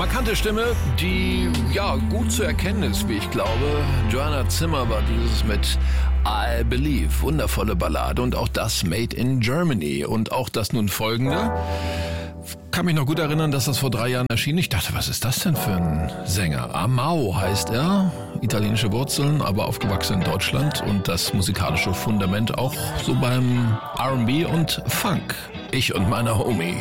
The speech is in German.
Markante Stimme, die ja gut zu erkennen ist, wie ich glaube. Joanna Zimmer war dieses mit I Believe, wundervolle Ballade und auch das Made in Germany und auch das nun folgende. Kann mich noch gut erinnern, dass das vor 3 Jahren erschien. Ich dachte, was ist das denn für ein Sänger? Amau heißt er, italienische Wurzeln, aber aufgewachsen in Deutschland und das musikalische Fundament auch so beim R&B und Funk. Ich und meine Homies.